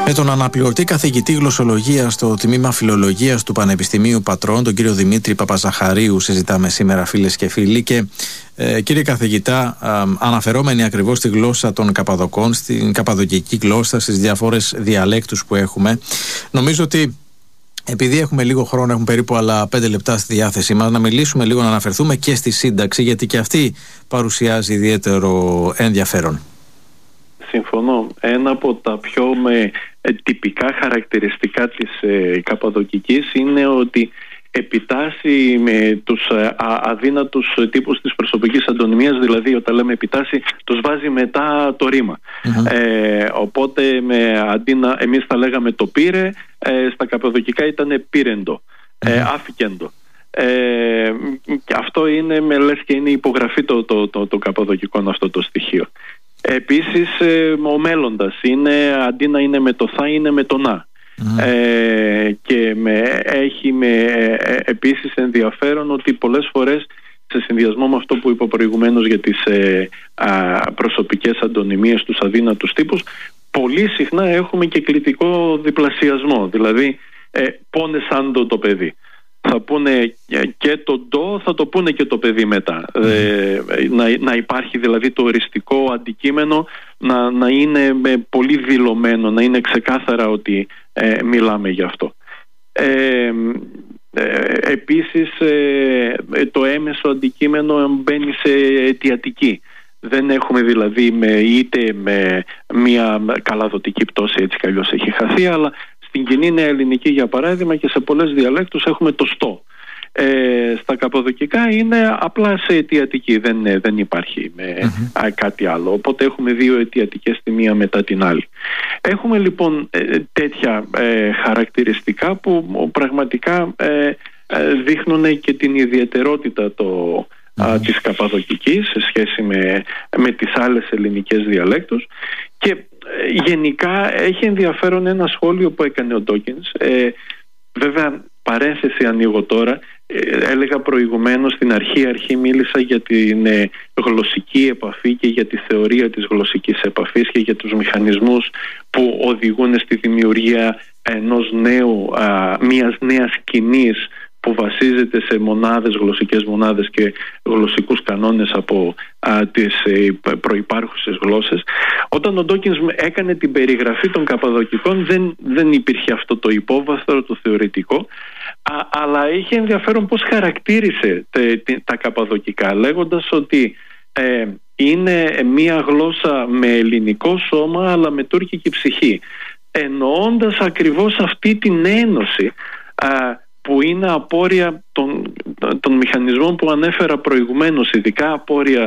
Με τον αναπληρωτή καθηγητή γλωσσολογίας στο τμήμα Φιλολογίας του Πανεπιστημίου Πατρών, τον κύριο Δημήτρη Παπαζαχαρίου, συζητάμε σήμερα, φίλες και φίλοι. Και κύριε καθηγητά, αναφερόμενοι ακριβώς στη γλώσσα των Καπαδοκών, στην καπαδοκική γλώσσα, στις διάφορες διαλέκτους που έχουμε, νομίζω ότι επειδή έχουμε λίγο χρόνο, έχουμε περίπου άλλα 5 λεπτά στη διάθεσή μας, να μιλήσουμε λίγο, να αναφερθούμε και στη σύνταξη, γιατί και αυτή παρουσιάζει ιδιαίτερο ενδιαφέρον. Συμφωνώ. Ένα από τα πιο τυπικά χαρακτηριστικά της καπαδοκικής είναι ότι επιτάσσει με τους αδύνατους τύπους της προσωπικής αντωνυμίας, δηλαδή όταν λέμε επιτάσσει τους βάζει μετά το ρήμα. Οπότε αντί να εμείς θα λέγαμε το πήρε, στα καπαδοκικά ήταν πήρεντο, άφικεντο. Και αυτό είναι, λες και είναι υπογραφή το καπαδοκικών αυτό το στοιχείο. Επίσης ο μέλλοντας είναι, αντί να είναι με το θα, είναι με το να. Και έχει επίσης ενδιαφέρον ότι πολλές φορές, σε συνδυασμό με αυτό που είπα προηγουμένως για τις προσωπικές αντωνυμίες, τους αδύνατους τύπους, πολύ συχνά έχουμε και κλητικό διπλασιασμό. Δηλαδή πόνε σαν το παιδί. Θα πούνε και το ντο, θα το πούνε και το παιδί μετά. Να υπάρχει δηλαδή το οριστικό αντικείμενο να είναι πολύ δηλωμένο, να είναι ξεκάθαρα ότι μιλάμε γι' αυτό. Επίσης το έμεσο αντικείμενο μπαίνει σε αιτιατική. Δεν έχουμε δηλαδή είτε με μια καλαδοτική πτώση, έτσι κι αλλιώς έχει χαθεί, αλλά στην κοινή νέα ελληνική, για παράδειγμα, και σε πολλές διαλέκτους έχουμε το στο. Στα καπαδοκικά είναι απλά σε αιτιατική, δεν υπάρχει κάτι άλλο. Οπότε έχουμε δύο αιτιατικές τη μία μετά την άλλη. Έχουμε λοιπόν τέτοια χαρακτηριστικά που πραγματικά δείχνουν και την ιδιαιτερότητα της καπαδοκικής σε σχέση με τις άλλες ελληνικές διαλέκτους. Και γενικά έχει ενδιαφέρον ένα σχόλιο που έκανε ο Ντόκινς. Βέβαια, παρένθεση ανοίγω τώρα, έλεγα προηγουμένως, στην αρχή μίλησα για την γλωσσική επαφή και για τη θεωρία της γλωσσικής επαφής και για τους μηχανισμούς που οδηγούν στη δημιουργία μιας νέας σκηνής που βασίζεται σε γλωσσικές μονάδες και γλωσσικούς κανόνες από τις προϋπάρχουσες γλώσσες. Όταν ο Ντόκινς έκανε την περιγραφή των καπαδοκικών δεν υπήρχε αυτό το υπόβαθρο, το θεωρητικό, αλλά είχε ενδιαφέρον πώς χαρακτήρισε τα καπαδοκικά, λέγοντας ότι είναι μια γλώσσα με ελληνικό σώμα αλλά με τουρκική ψυχή, εννοώντας ακριβώς αυτή την ένωση που είναι απόρρια των μηχανισμών που ανέφερα προηγουμένως, ειδικά απόρρια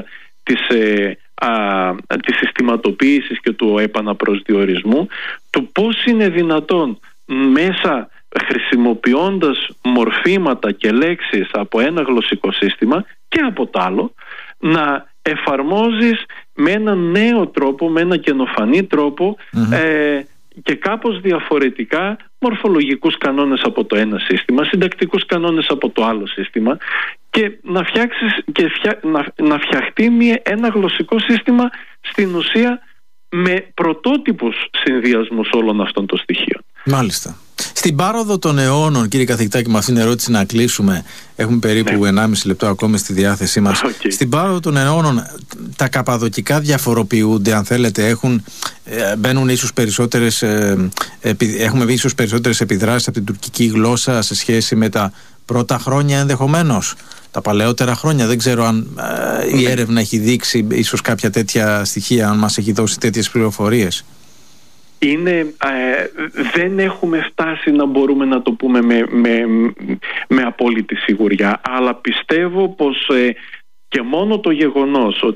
της συστηματοποίησης και του επαναπροσδιορισμού, του πώς είναι δυνατόν μέσα, χρησιμοποιώντας μορφήματα και λέξεις από ένα γλωσσικό σύστημα και από το άλλο, να εφαρμόζεις με ένα νέο τρόπο, με ένα καινοφανή τρόπο, και κάπως διαφορετικά μορφολογικούς κανόνες από το ένα σύστημα, συντακτικούς κανόνες από το άλλο σύστημα, και να φτιάξεις και να φτιαχτεί ένα γλωσσικό σύστημα στην ουσία με πρωτότυπους συνδυασμούς όλων αυτών των στοιχείων. Μάλιστα. Στην πάροδο των αιώνων, κύριε καθηγητά, και με αυτήν την ερώτηση να κλείσουμε, έχουμε περίπου 1,5 λεπτό ακόμη στη διάθεσή μας. Στην πάροδο των αιώνων, τα καπαδοκικά διαφοροποιούνται, αν θέλετε, μπαίνουν ίσως περισσότερες, έχουμε δει ίσως περισσότερες επιδράσεις από την τουρκική γλώσσα σε σχέση με τα πρώτα χρόνια ενδεχομένως, τα παλαιότερα χρόνια. Δεν ξέρω αν η έρευνα έχει δείξει ίσως κάποια τέτοια στοιχεία, αν μας έχει δώσει τέτοιες πληροφορίες. Δεν έχουμε φτάσει να μπορούμε να το πούμε με απόλυτη σιγουριά, αλλά πιστεύω πως και μόνο το γεγονός